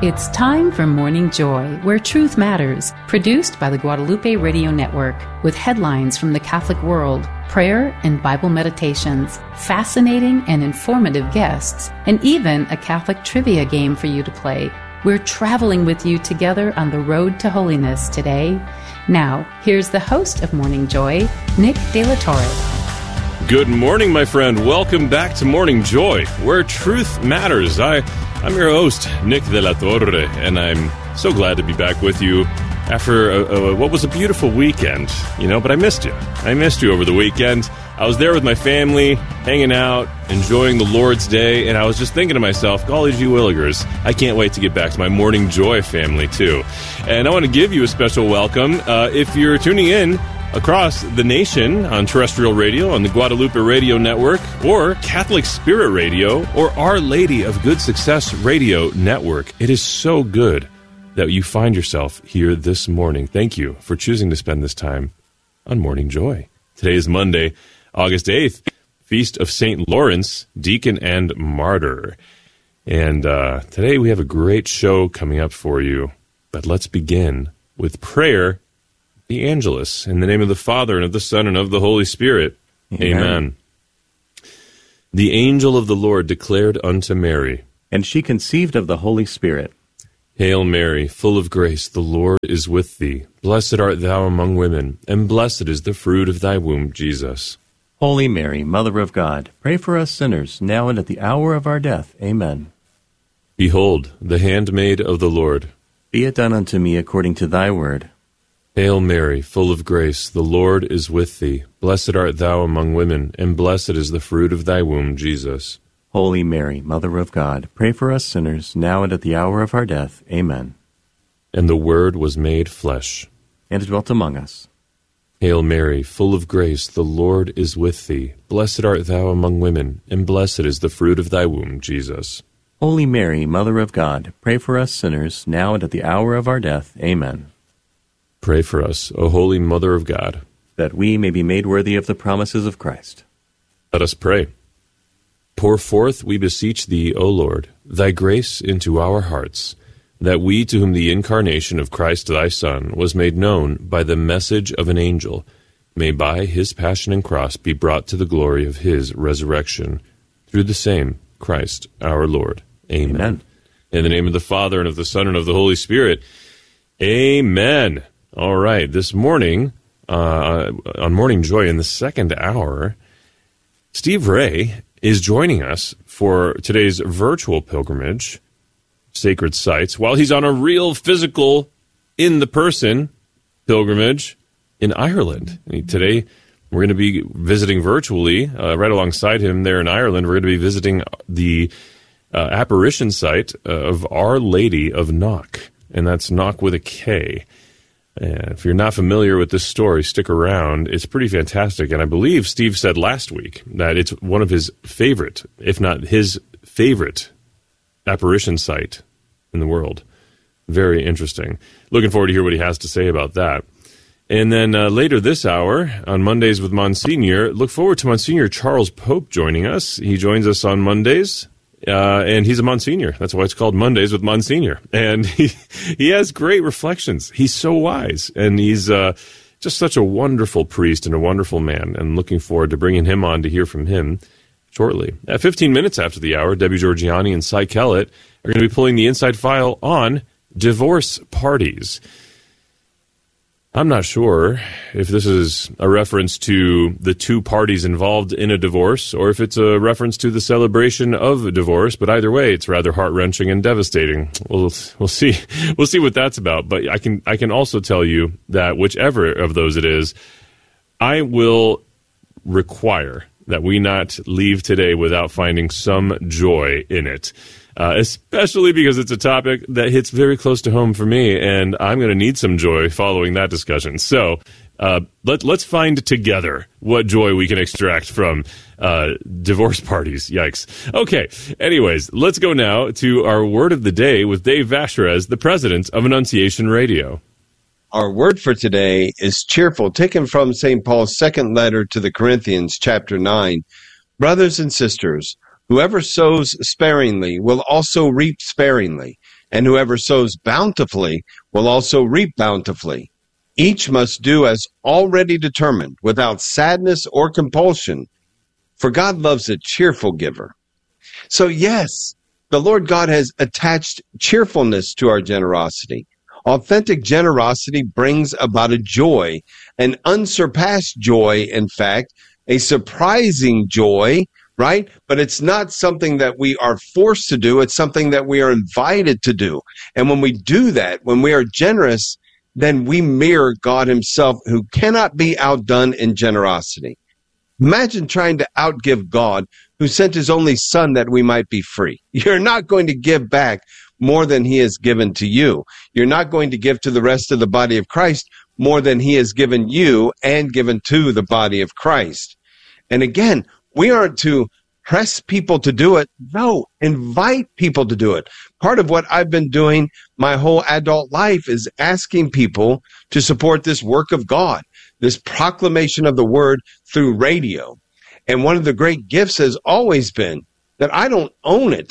It's time for Morning Joy, where truth matters, produced by the Guadalupe Radio Network, with headlines from the Catholic world, prayer and Bible meditations, fascinating and informative guests, and even a Catholic trivia game for you to play. We're traveling with you together on the road to holiness today. Now, here's the host of Morning Joy, Nick De La Torre. Good morning, my friend. Welcome back to Morning Joy, where truth matters. I'm your host, Nick De La Torre, and I'm so glad to be back with you after what was a beautiful weekend, but I missed you. I missed you over the weekend. I was there with my family, hanging out, enjoying the Lord's Day, and I was just thinking to myself, golly gee willigers, I can't wait to get back to my Morning Joy family, too. And I want to give you a special welcome. If you're tuning in across the nation on terrestrial radio, on the Guadalupe Radio Network, or Catholic Spirit Radio, or Our Lady of Good Success Radio Network, it is so good that you find yourself here this morning. Thank you for choosing to spend this time on Morning Joy. Today is Monday, August 8th, Feast of St. Lawrence, Deacon and Martyr. And today we have a great show coming up for you. But let's begin with prayer, the Angelus. In the name of the Father, and of the Son, and of the Holy Spirit. Amen. The angel of the Lord declared unto Mary, and she conceived of the Holy Spirit. Hail Mary, full of grace, the Lord is with thee. Blessed art thou among women, and blessed is the fruit of thy womb, Jesus. Holy Mary, Mother of God, pray for us sinners, now and at the hour of our death. Amen. Behold, the handmaid of the Lord. Be it done unto me according to thy word. Hail Mary, full of grace, the Lord is with thee. Blessed art thou among women, and blessed is the fruit of thy womb, Jesus. Holy Mary, Mother of God, pray for us sinners, now and at the hour of our death. Amen. And the Word was made flesh, and dwelt among us. Hail Mary, full of grace, the Lord is with thee. Blessed art thou among women, and blessed is the fruit of thy womb, Jesus. Holy Mary, Mother of God, pray for us sinners, now and at the hour of our death. Amen. Pray for us, O Holy Mother of God, that we may be made worthy of the promises of Christ. Let us pray. Pour forth, we beseech thee, O Lord, thy grace into our hearts, that we, to whom the incarnation of Christ thy Son was made known by the message of an angel, may by his passion and cross be brought to the glory of his resurrection, through the same Christ our Lord. Amen. Amen. In the name of the Father, and of the Son, and of the Holy Spirit. Amen. All right, this morning, on Morning Joy, in the second hour, Steve Ray is joining us for today's virtual pilgrimage, Sacred Sites, while he's on a real physical, in-the-person pilgrimage in Ireland. Today, we're going to be visiting virtually, right alongside him there in Ireland, we're going to be visiting the apparition site of Our Lady of Knock, and that's Knock with a K. And if you're not familiar with this story, stick around. It's pretty fantastic. And I believe Steve said last week that it's one of his favorite, if not his favorite, apparition site in the world. Very interesting. Looking forward to hear what he has to say about that. And then later this hour, on Mondays with Monsignor, look forward to Monsignor Charles Pope joining us. He joins us on Mondays. And he's a Monsignor. That's why it's called Mondays with Monsignor. And he has great reflections. He's so wise. And he's just such a wonderful priest and a wonderful man. And looking forward to bringing him on to hear from him shortly. At 15 minutes after the hour, Debbie Georgiani and Cy Kellett are going to be pulling the inside file on divorce parties. I'm not sure if this is a reference to the two parties involved in a divorce or if it's a reference to the celebration of a divorce, but either way, it's rather heart-wrenching and devastating. We'll see. We'll see what that's about. But I can also tell you that whichever of those it is, I will require that we not leave today without finding some joy in it. Especially because it's a topic that hits very close to home for me, and I'm going to need some joy following that discussion. So let's find together what joy we can extract from divorce parties. Yikes. Okay, anyways, let's go now to our word of the day with Dave Vashrez, the president of Annunciation Radio. Our word for today is cheerful, taken from St. Paul's second letter to the Corinthians, chapter 9. Brothers and sisters, whoever sows sparingly will also reap sparingly, and whoever sows bountifully will also reap bountifully. Each must do as already determined, without sadness or compulsion, for God loves a cheerful giver. So yes, the Lord God has attached cheerfulness to our generosity. Authentic generosity brings about a joy, an unsurpassed joy, in fact, a surprising joy, right? But it's not something that we are forced to do. It's something that we are invited to do. And when we do that, when we are generous, then we mirror God himself, who cannot be outdone in generosity. Imagine trying to outgive God, who sent his only son that we might be free. You're not going to give back more than he has given to you. You're not going to give to the rest of the body of Christ more than he has given you and given to the body of Christ. And again, we aren't to press people to do it. No, invite people to do it. Part of what I've been doing my whole adult life is asking people to support this work of God, this proclamation of the word through radio. And one of the great gifts has always been that I don't own it.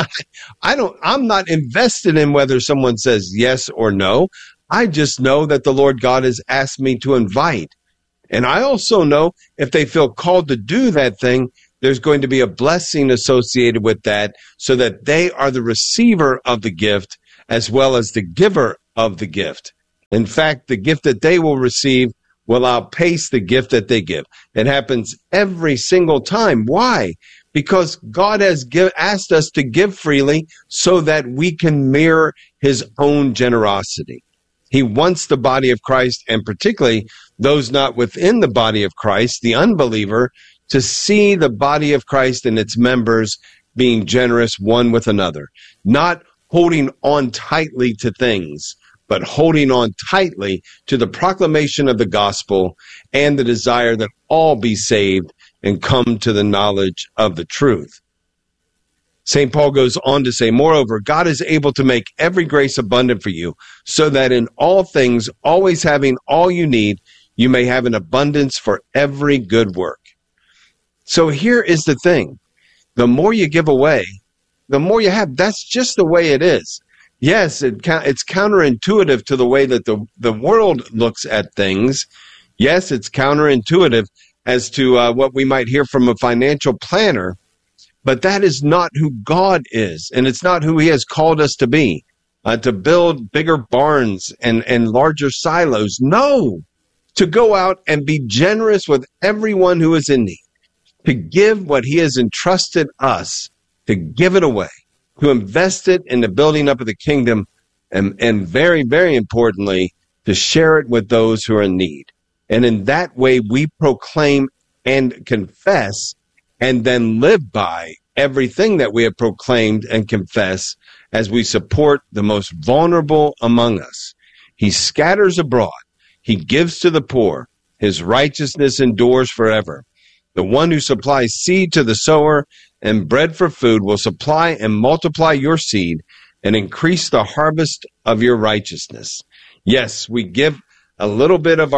I'm not invested in whether someone says yes or no. I just know that the Lord God has asked me to invite. And I also know if they feel called to do that thing, there's going to be a blessing associated with that, so that they are the receiver of the gift as well as the giver of the gift. In fact, the gift that they will receive will outpace the gift that they give. It happens every single time. Why? Because God has asked us to give freely so that we can mirror his own generosity. He wants the body of Christ, and particularly those not within the body of Christ, the unbeliever, to see the body of Christ and its members being generous one with another, not holding on tightly to things, but holding on tightly to the proclamation of the gospel and the desire that all be saved and come to the knowledge of the truth. St. Paul goes on to say, moreover, God is able to make every grace abundant for you, so that in all things, always having all you need, you may have an abundance for every good work. So here is the thing. The more you give away, the more you have. That's just the way it is. Yes, it's counterintuitive to the way that the world looks at things. Yes, it's counterintuitive as to what we might hear from a financial planner, but that is not who God is, and it's not who he has called us to be, to build bigger barns and larger silos. No, to go out and be generous with everyone who is in need, to give what he has entrusted us, to give it away, to invest it in the building up of the kingdom, and very, very importantly, to share it with those who are in need. And in that way, we proclaim and confess and then live by everything that we have proclaimed and confessed as we support the most vulnerable among us. He scatters abroad. He gives to the poor. His righteousness endures forever. The one who supplies seed to the sower and bread for food will supply and multiply your seed and increase the harvest of your righteousness. Yes, we give a little bit of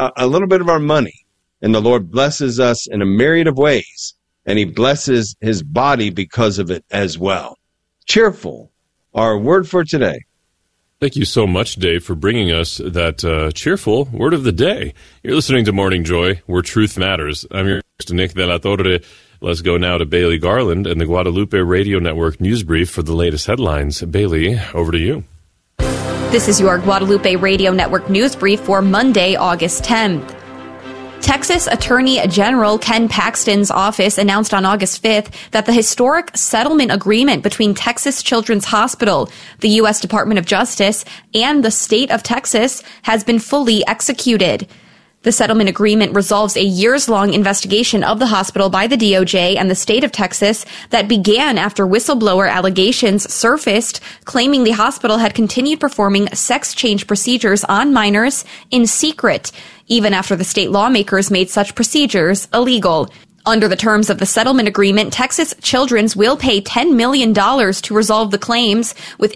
our money, and the Lord blesses us in a myriad of ways, and he blesses his body because of it as well. Cheerful, our word for today. Thank you so much, Dave, for bringing us that cheerful word of the day. You're listening to Morning Joy, where truth matters. I'm your host, Nick de la Torre. Let's go now to Bailey Garland and the Guadalupe Radio Network News Brief for the latest headlines. Bailey, over to you. This is your Guadalupe Radio Network News Brief for Monday, August 10th. Texas Attorney General Ken Paxton's office announced on August 5th that the historic settlement agreement between Texas Children's Hospital, the U.S. Department of Justice, and the state of Texas has been fully executed. The settlement agreement resolves a years-long investigation of the hospital by the DOJ and the state of Texas that began after whistleblower allegations surfaced, claiming the hospital had continued performing sex change procedures on minors in secret, even after the state lawmakers made such procedures illegal. Under the terms of the settlement agreement, Texas Children's will pay $10 million to resolve the claims, with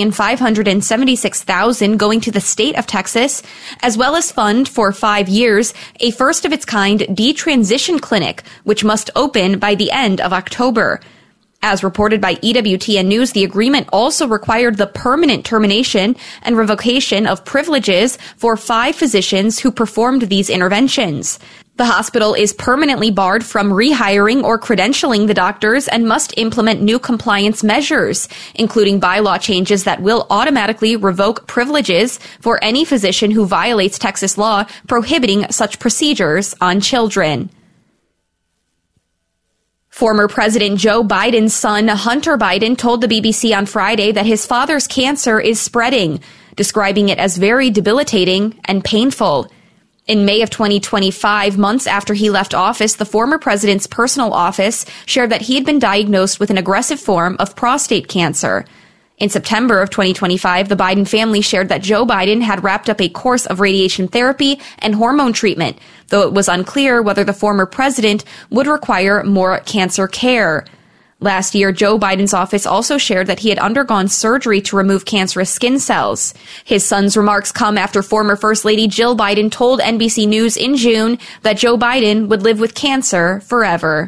$8,576,000 going to the state of Texas, as well as fund for 5 years a first-of-its-kind detransition clinic, which must open by the end of October. As reported by EWTN News, the agreement also required the permanent termination and revocation of privileges for 5 physicians who performed these interventions. The hospital is permanently barred from rehiring or credentialing the doctors and must implement new compliance measures, including bylaw changes that will automatically revoke privileges for any physician who violates Texas law prohibiting such procedures on children. Former President Joe Biden's son, Hunter Biden, told the BBC on Friday that his father's cancer is spreading, describing it as very debilitating and painful. In May of 2025, months after he left office, the former president's personal office shared that he had been diagnosed with an aggressive form of prostate cancer. In September of 2025, the Biden family shared that Joe Biden had wrapped up a course of radiation therapy and hormone treatment, though it was unclear whether the former president would require more cancer care. Last year, Joe Biden's office also shared that he had undergone surgery to remove cancerous skin cells. His son's remarks come after former First Lady Jill Biden told NBC News in June that Joe Biden would live with cancer forever.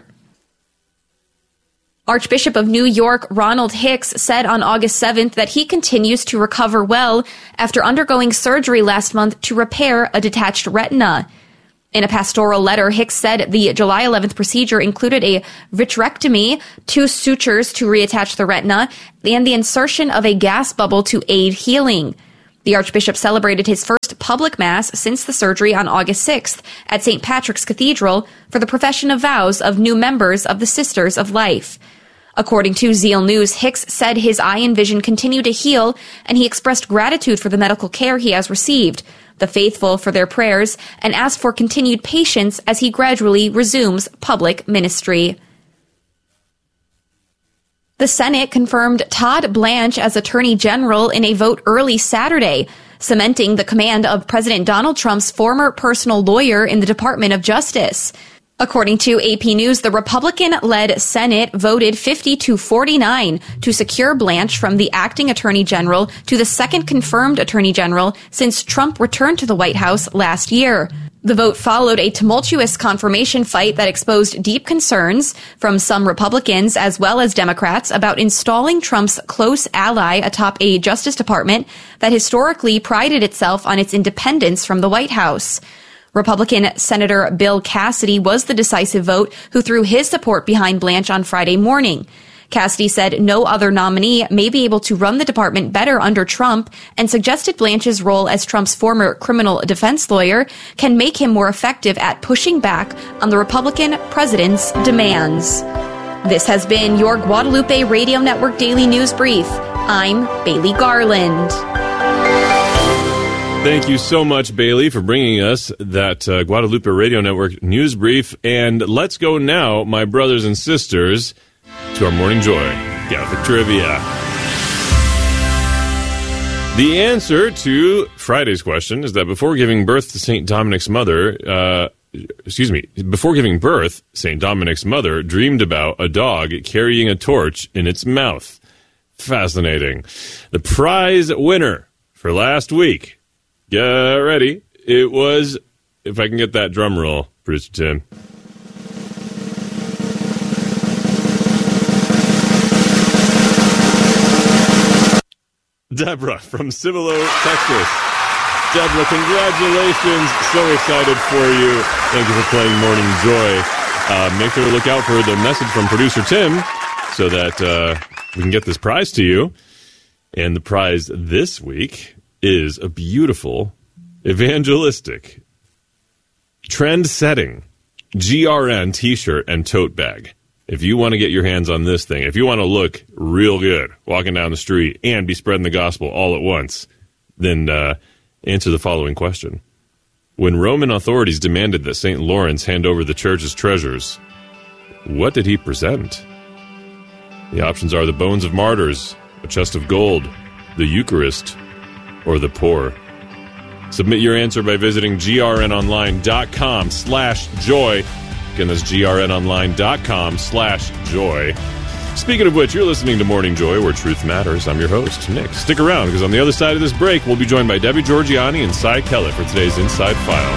Archbishop of New York Ronald Hicks said on August 7th that he continues to recover well after undergoing surgery last month to repair a detached retina. In a pastoral letter, Hicks said the July 11th procedure included a vitrectomy, 2 sutures to reattach the retina, and the insertion of a gas bubble to aid healing. The Archbishop celebrated his first public mass since the surgery on August 6th at St. Patrick's Cathedral for the profession of vows of new members of the Sisters of Life. According to Zeal News, Hicks said his eye and vision continue to heal, and he expressed gratitude for the medical care he has received, the faithful for their prayers, and asked for continued patience as he gradually resumes public ministry. The Senate confirmed Todd Blanche as Attorney General in a vote early Saturday, cementing the command of President Donald Trump's former personal lawyer in the Department of Justice. According to AP News, the Republican-led Senate voted 50-49 to secure Blanche from the acting Attorney General to the second confirmed Attorney General since Trump returned to the White House last year. The vote followed a tumultuous confirmation fight that exposed deep concerns from some Republicans as well as Democrats about installing Trump's close ally atop a Justice Department that historically prided itself on its independence from the White House. Republican Senator Bill Cassidy was the decisive vote who threw his support behind Blanche on Friday morning. Cassidy said no other nominee may be able to run the department better under Trump and suggested Blanche's role as Trump's former criminal defense lawyer can make him more effective at pushing back on the Republican president's demands. This has been your Guadalupe Radio Network Daily News Brief. I'm Bailey Garland. Thank you so much, Bailey, for bringing us that Guadalupe Radio Network news brief. And let's go now, my brothers and sisters, to our Morning Joy Catholic Trivia. The answer to Friday's question is that before giving birth to St. Dominic's mother, before giving birth, St. Dominic's mother dreamed about a dog carrying a torch in its mouth. Fascinating. The prize winner for last week. Get ready. It was, if I can get that drum roll, Producer Tim. Deborah from Cibolo, Texas. Deborah, congratulations. So excited for you. Thank you for playing Morning Joy. Make sure to look out for the message from Producer Tim so that we can get this prize to you. And the prize this week is a beautiful, evangelistic, trend-setting GRN t-shirt and tote bag. If you want to get your hands on this thing, if you want to look real good walking down the street and be spreading the gospel all at once, then answer the following question. When Roman authorities demanded that St. Lawrence hand over the church's treasures, what did he present? The options are the bones of martyrs, a chest of gold, the Eucharist, or the poor. Submit your answer by visiting grnonline.com/joy. Again, that's grnonline.com/joy. Speaking of which, you're listening to Morning Joy, where truth matters. I'm your host, Nick. Stick around, because on the other side of this break, we'll be joined by Debbie Georgiani and Cy Kellett for today's Inside File.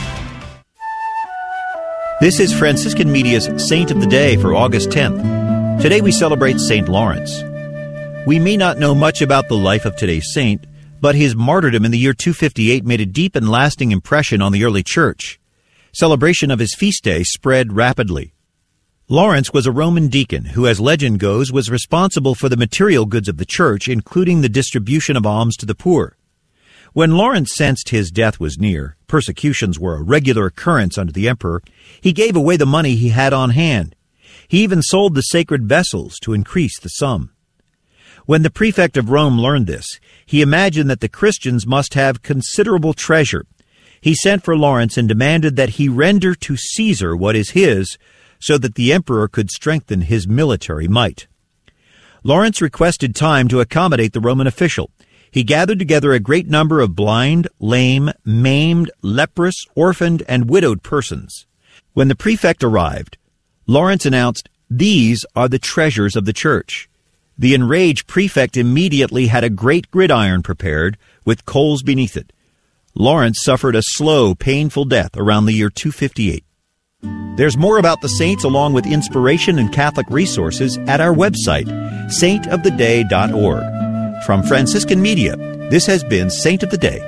This is Franciscan Media's Saint of the Day for August 10th. Today we celebrate St. Lawrence. We may not know much about the life of today's saint, but his martyrdom in the year 258 made a deep and lasting impression on the early church. Celebration of his feast day spread rapidly. Lawrence was a Roman deacon who, as legend goes, was responsible for the material goods of the church, including the distribution of alms to the poor. When Lawrence sensed his death was near, persecutions were a regular occurrence under the emperor, he gave away the money he had on hand. He even sold the sacred vessels to increase the sum. When the prefect of Rome learned this, he imagined that the Christians must have considerable treasure. He sent for Lawrence and demanded that he render to Caesar what is his, so that the emperor could strengthen his military might. Lawrence requested time to accommodate the Roman official. He gathered together a great number of blind, lame, maimed, leprous, orphaned, and widowed persons. When the prefect arrived, Lawrence announced, "These are the treasures of the church." The enraged prefect immediately had a great gridiron prepared with coals beneath it. Lawrence suffered a slow, painful death around the year 258. There's more about the saints along with inspiration and Catholic resources at our website, saintoftheday.org. From Franciscan Media, this has been Saint of the Day.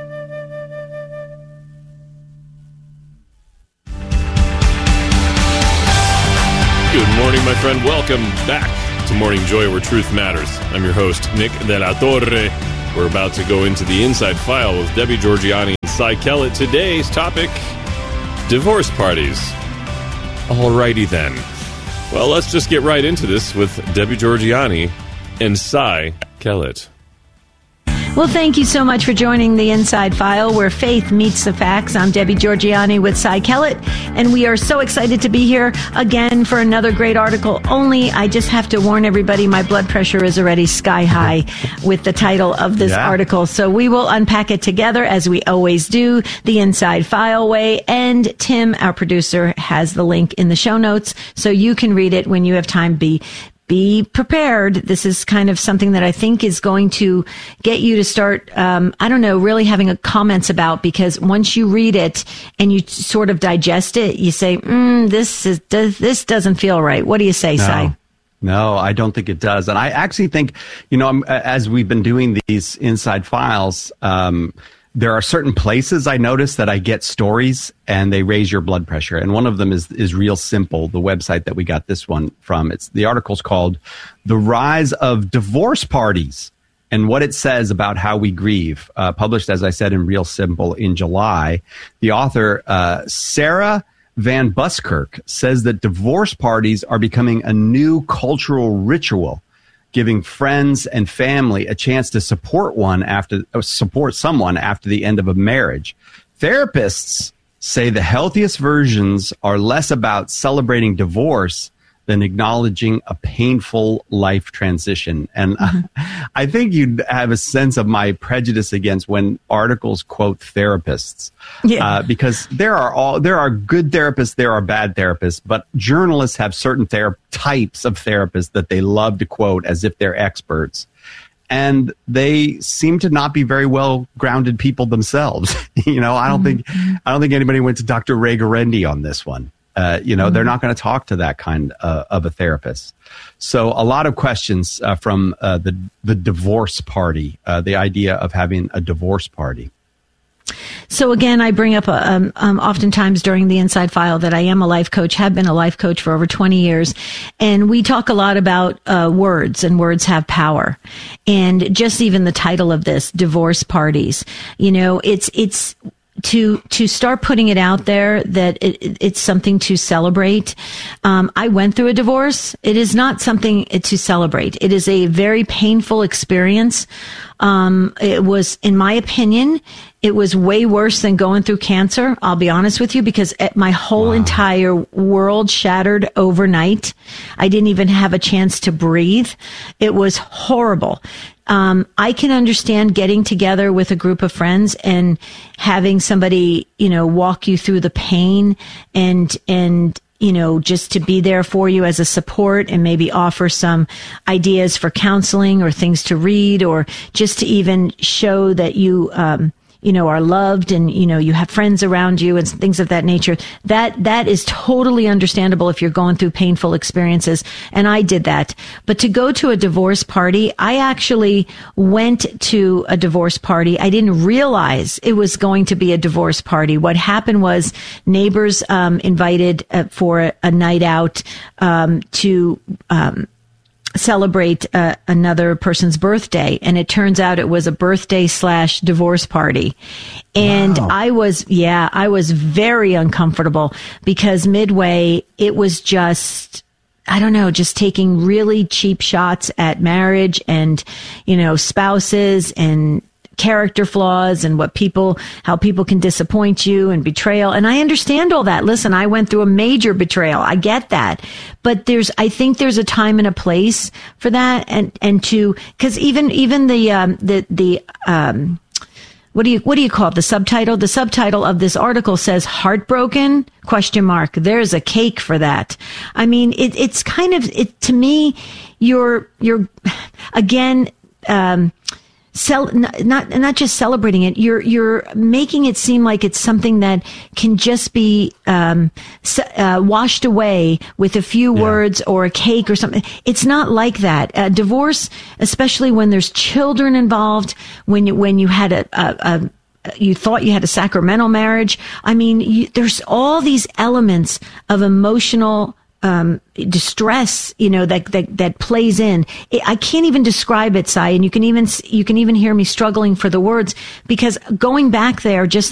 Good morning, my friend. Welcome back to Morning Joy, where truth matters. I'm your host, Nick De La Torre. We're about to go into the Inside File with Debbie Georgianni and Cy Kellett. Today's topic, divorce parties. Alrighty then. Well, let's just get right into this with Debbie Georgianni and Cy Kellett. Well, thank you so much for joining the Inside File, where faith meets the facts. I'm Debbie Georgianni with Cy Kellett, and we are so excited to be here again for another great article. Only, I just have to warn everybody, my blood pressure is already sky high with the title of this article. So we will unpack it together, as we always do, the Inside File way. And Tim, our producer, has the link in the show notes, so you can read it when you have time. Be prepared. This is kind of something that I think is going to get you to start, really having a comments about, because once you read it and you sort of digest it, you say, this doesn't feel right. What do you say, Cy? No, I don't think it does. And I actually think, as we've been doing these Inside Files, there are certain places I notice that I get stories and they raise your blood pressure. And one of them is Real Simple, the website that we got this one from. The article's called The Rise of Divorce Parties and What It Says About How We Grieve, published, as I said, in Real Simple in July. The author, Sarah Van Buskirk, says that divorce parties are becoming a new cultural ritual, giving friends and family a chance to support someone after the end of a marriage. Therapists say the healthiest versions are less about celebrating divorce than acknowledging a painful life transition. And I think you'd have a sense of my prejudice against when articles quote therapists, because there are good therapists, there are bad therapists, but journalists have certain types of therapists that they love to quote as if they're experts. And they seem to not be very well grounded people themselves. I don't think anybody went to Dr. Ray Guarendi on this one. They're not going to talk to that kind of a therapist. So a lot of questions from the divorce party, the idea of having a divorce party. So again, I bring up oftentimes during the Inside File that I am a life coach, have been a life coach for over 20 years. And we talk a lot about words, and words have power. And just even the title of this, divorce parties, it's to start putting it out there that it's something to celebrate. I went through a divorce. It is not something to celebrate. It is a very painful experience. It was, in my opinion, it was way worse than going through cancer. I'll be honest with you, because my whole entire world shattered overnight. I didn't even have a chance to breathe. It was horrible. I can understand getting together with a group of friends and having somebody, walk you through the pain and just to be there for you as a support and maybe offer some ideas for counseling or things to read, or just to even show that you are loved and, you have friends around you and things of that nature. That is totally understandable if you're going through painful experiences. And I did that. But to go to a divorce party, I actually went to a divorce party. I didn't realize it was going to be a divorce party. What happened was neighbors invited for a night out to celebrate another person's birthday, and it turns out it was a birthday / divorce party. And wow. I was very uncomfortable because midway it was just, I don't know, just taking really cheap shots at marriage and, spouses and character flaws and how people can disappoint you and betrayal. And I understand all that. Listen, I went through a major betrayal. I get that. But I think there's a time and a place for that. And cause even the what do you call it? The subtitle? The subtitle of this article says "Heartbroken?" ? There's a cake for that. I mean, it's kind of, to me, you're again, not just celebrating it, you're making it seem like it's something that can just be washed away with a few words or a cake or something. It's not like that. Divorce, especially when there's children involved, when you had you thought you had a sacramental marriage. I mean, there's all these elements of emotional distress, that plays in. I can't even describe it, Cy, and you can even hear me struggling for the words, because going back there, just